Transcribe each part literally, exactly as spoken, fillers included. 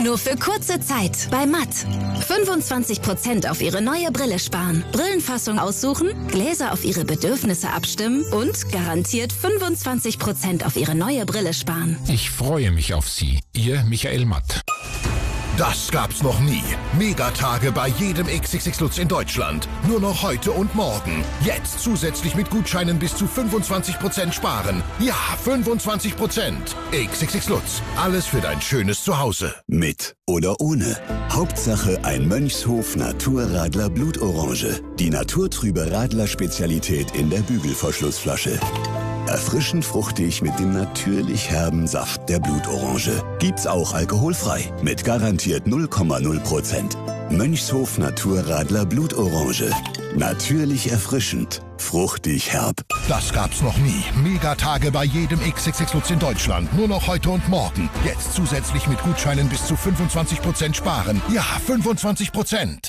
Nur für kurze Zeit bei Matt. fünfundzwanzig Prozent auf Ihre neue Brille sparen. Brillenfassung aussuchen, Gläser auf Ihre Bedürfnisse abstimmen und garantiert fünfundzwanzig Prozent auf Ihre neue Brille sparen. Ich freue mich auf Sie. Ihr Michael Matt. Das gab's noch nie. Megatage bei jedem X X X Lutz in Deutschland. Nur noch heute und morgen. Jetzt zusätzlich mit Gutscheinen bis zu fünfundzwanzig Prozent sparen. Ja, fünfundzwanzig Prozent. X X X Lutz. Alles für dein schönes Zuhause. Mit oder ohne. Hauptsache ein Mönchshof Naturradler Blutorange. Die naturtrübe Radler-Spezialität in der Bügelverschlussflasche. Erfrischend fruchtig mit dem natürlich herben Saft der Blutorange. Gibt's auch alkoholfrei. Mit garantiert null Komma null Prozent. Mönchshof Naturradler Blutorange. Natürlich erfrischend. Fruchtig herb. Das gab's noch nie. Megatage bei jedem X X X Lutz in Deutschland. Nur noch heute und morgen. Jetzt zusätzlich mit Gutscheinen bis zu fünfundzwanzig Prozent sparen. Ja, fünfundzwanzig Prozent.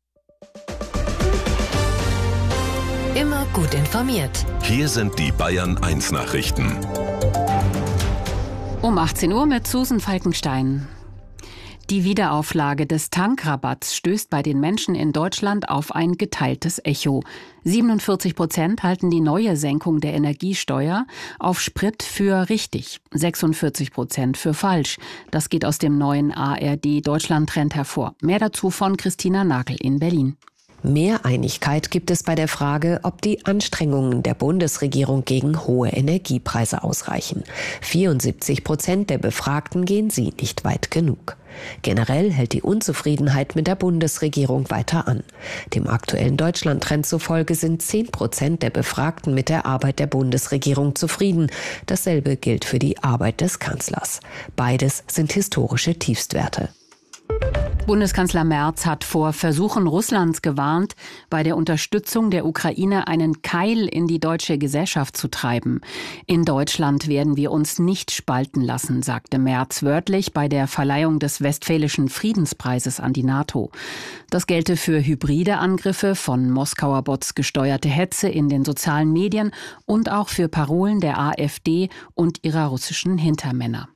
Immer gut informiert. Hier sind die Bayern eins Nachrichten. Um achtzehn Uhr mit Susan Falkenstein. Die Wiederauflage des Tankrabatts stößt bei den Menschen in Deutschland auf ein geteiltes Echo. siebenundvierzig Prozent halten die neue Senkung der Energiesteuer auf Sprit für richtig, sechsundvierzig Prozent für falsch. Das geht aus dem neuen A R D-Deutschland-Trend hervor. Mehr dazu von Christina Nagel in Berlin. Mehr Einigkeit gibt es bei der Frage, ob die Anstrengungen der Bundesregierung gegen hohe Energiepreise ausreichen. vierundsiebzig Prozent der Befragten gehen sie nicht weit genug. Generell hält die Unzufriedenheit mit der Bundesregierung weiter an. Dem aktuellen Deutschland-Trend zufolge sind zehn Prozent der Befragten mit der Arbeit der Bundesregierung zufrieden. Dasselbe gilt für die Arbeit des Kanzlers. Beides sind historische Tiefstwerte. Bundeskanzler Merz hat vor Versuchen Russlands gewarnt, bei der Unterstützung der Ukraine einen Keil in die deutsche Gesellschaft zu treiben. In Deutschland werden wir uns nicht spalten lassen, sagte Merz wörtlich bei der Verleihung des Westfälischen Friedenspreises an die NATO. Das gelte für hybride Angriffe, von Moskauer Bots gesteuerte Hetze in den sozialen Medien und auch für Parolen der AfD und ihrer russischen Hintermänner.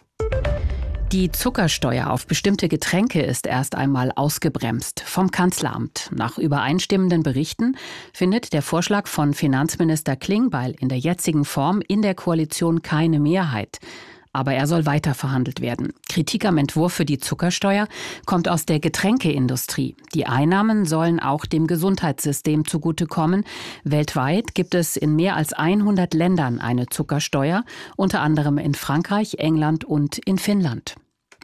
Die Zuckersteuer auf bestimmte Getränke ist erst einmal ausgebremst vom Kanzleramt. Nach übereinstimmenden Berichten findet der Vorschlag von Finanzminister Klingbeil in der jetzigen Form in der Koalition keine Mehrheit. Aber er soll weiter verhandelt werden. Kritik am Entwurf für die Zuckersteuer kommt aus der Getränkeindustrie. Die Einnahmen sollen auch dem Gesundheitssystem zugutekommen. Weltweit gibt es in mehr als hundert Ländern eine Zuckersteuer, unter anderem in Frankreich, England und in Finnland.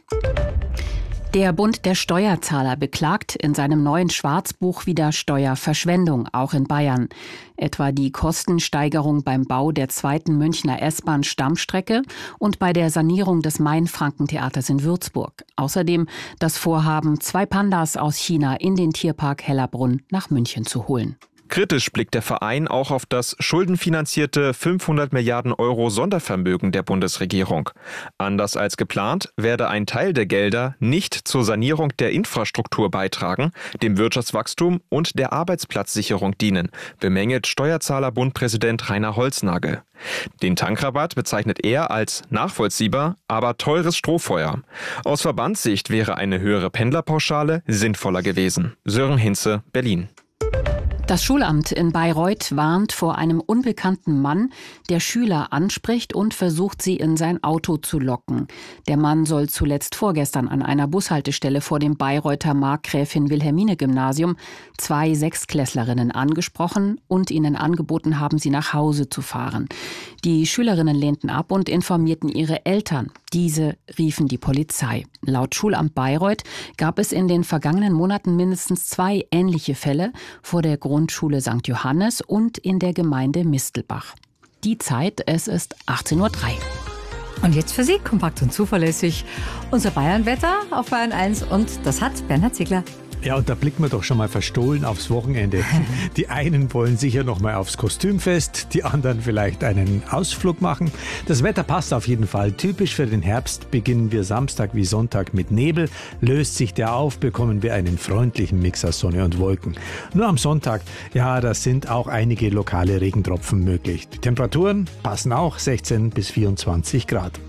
Der Bund der Steuerzahler beklagt in seinem neuen Schwarzbuch wieder Steuerverschwendung, auch in Bayern. Etwa die Kostensteigerung beim Bau der zweiten Münchner S-Bahn-Stammstrecke und bei der Sanierung des Main-Franken-Theaters in Würzburg. Außerdem das Vorhaben, zwei Pandas aus China in den Tierpark Hellerbrunn nach München zu holen. Kritisch blickt der Verein auch auf das schuldenfinanzierte fünfhundert Milliarden Euro Sondervermögen der Bundesregierung. Anders als geplant werde ein Teil der Gelder nicht zur Sanierung der Infrastruktur beitragen, dem Wirtschaftswachstum und der Arbeitsplatzsicherung dienen, bemängelt Steuerzahlerbund-Präsident Rainer Holznagel. Den Tankrabatt bezeichnet er als nachvollziehbar, aber teures Strohfeuer. Aus Verbandssicht wäre eine höhere Pendlerpauschale sinnvoller gewesen. Sören Hinze, Berlin. Das Schulamt in Bayreuth warnt vor einem unbekannten Mann, der Schüler anspricht und versucht, sie in sein Auto zu locken. Der Mann soll zuletzt vorgestern an einer Bushaltestelle vor dem Bayreuther Markgräfin-Wilhelmine-Gymnasium zwei Sechstklässlerinnen angesprochen und ihnen angeboten haben, sie nach Hause zu fahren. Die Schülerinnen lehnten ab und informierten ihre Eltern. Diese riefen die Polizei. Laut Schulamt Bayreuth gab es in den vergangenen Monaten mindestens zwei ähnliche Fälle vor der Grundschule Sankt Johannes und in der Gemeinde Mistelbach. Die Zeit, es ist achtzehn Uhr drei. Und jetzt für Sie, kompakt und zuverlässig, unser Bayernwetter auf Bayern eins und das hat Bernhard Ziegler. Ja, und da blicken wir doch schon mal verstohlen aufs Wochenende. Die einen wollen sicher noch mal aufs Kostümfest, die anderen vielleicht einen Ausflug machen. Das Wetter passt auf jeden Fall. Typisch für den Herbst beginnen wir Samstag wie Sonntag mit Nebel. Löst sich der auf, bekommen wir einen freundlichen Mix aus Sonne und Wolken. Nur am Sonntag, ja, da sind auch einige lokale Regentropfen möglich. Die Temperaturen passen auch, sechzehn bis vierundzwanzig Grad.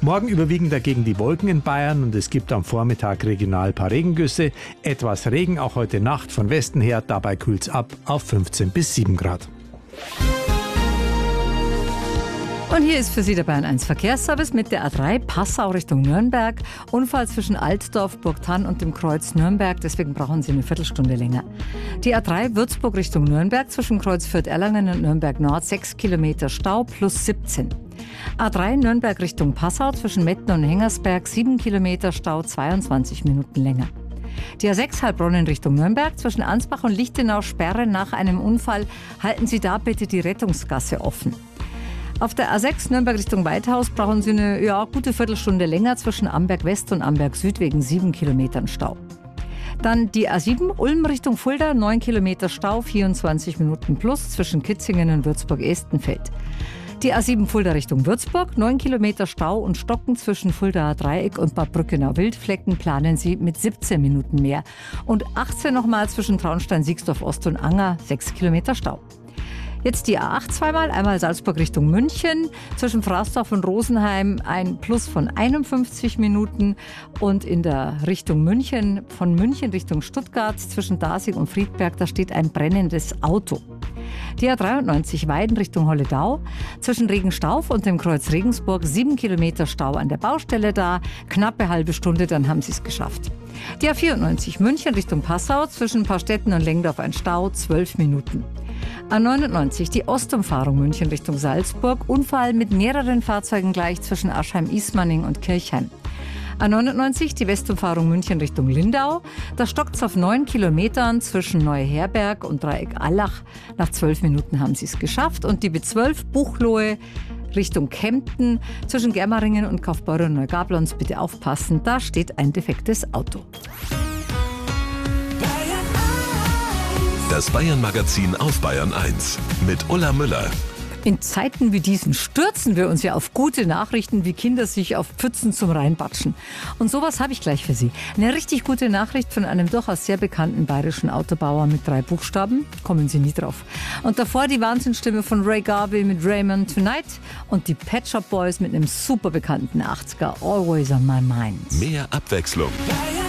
Morgen überwiegen dagegen die Wolken in Bayern und es gibt am Vormittag regional ein paar Regengüsse. Etwas Regen auch heute Nacht von Westen her, dabei kühlt's ab auf fünfzehn bis sieben Grad. Und hier ist für Sie der Bayern eins Verkehrsservice mit der A drei Passau Richtung Nürnberg. Unfall zwischen Altdorf, Burgthann und dem Kreuz Nürnberg, deswegen brauchen Sie eine Viertelstunde länger. Die A drei Würzburg Richtung Nürnberg zwischen Kreuz Fürth-Erlangen und Nürnberg Nord, sechs Kilometer Stau plus siebzehn. A drei Nürnberg Richtung Passau zwischen Metten und Hengersberg, sieben Kilometer Stau, zweiundzwanzig Minuten länger. Die A sechs Heilbronn in Richtung Nürnberg zwischen Ansbach und Lichtenau Sperre nach einem Unfall. Halten Sie da bitte die Rettungsgasse offen. Auf der A sechs Nürnberg Richtung Weithaus brauchen Sie eine ja, gute Viertelstunde länger zwischen Amberg West und Amberg Süd wegen sieben Kilometern Stau. Dann die A sieben Ulm Richtung Fulda, neun Kilometer Stau, vierundzwanzig Minuten plus zwischen Kitzingen und Würzburg-Estenfeld. Die A sieben Fulda Richtung Würzburg, neun Kilometer Stau und Stocken zwischen Fuldaer Dreieck und Bad Brückenau-Wildflecken planen Sie mit siebzehn Minuten mehr. Und achtzehn nochmal zwischen Traunstein-Siegsdorf-Ost und Anger, sechs Kilometer Stau. Jetzt die A acht zweimal, einmal Salzburg Richtung München, zwischen Fraßdorf und Rosenheim ein Plus von einundfünfzig Minuten und in der Richtung München, von München Richtung Stuttgart, zwischen Dasing und Friedberg, da steht ein brennendes Auto. Die A dreiundneunzig Weiden Richtung Holledau, zwischen Regenstauf und dem Kreuz Regensburg, sieben Kilometer Stau an der Baustelle da, knappe halbe Stunde, dann haben Sie es geschafft. Die A vierundneunzig München Richtung Passau, zwischen Paarstetten und Lengdorf ein Stau, zwölf Minuten. A neunundneunzig, die Ostumfahrung München Richtung Salzburg, Unfall mit mehreren Fahrzeugen gleich zwischen Aschheim-Ismaning und Kirchheim. A neunundneunzig, die Westumfahrung München Richtung Lindau, da stockt's auf neun Kilometern zwischen Neuherberg und Dreieck Allach. Nach zwölf Minuten haben Sie es geschafft. Und die B zwölf Buchloe Richtung Kempten, zwischen Germeringen und Kaufbeuren und Neugablons, bitte aufpassen, da steht ein defektes Auto. Das Bayern-Magazin auf Bayern eins mit Ulla Müller. In Zeiten wie diesen stürzen wir uns ja auf gute Nachrichten, wie Kinder sich auf Pfützen zum Reinbatschen. Und sowas habe ich gleich für Sie. Eine richtig gute Nachricht von einem durchaus sehr bekannten bayerischen Autobauer mit drei Buchstaben. Kommen Sie nie drauf. Und davor die Wahnsinnsstimme von Ray Garvey mit Raymond Tonight und die Pet Shop Boys mit einem super bekannten achtziger Always on My Mind. Mehr Abwechslung.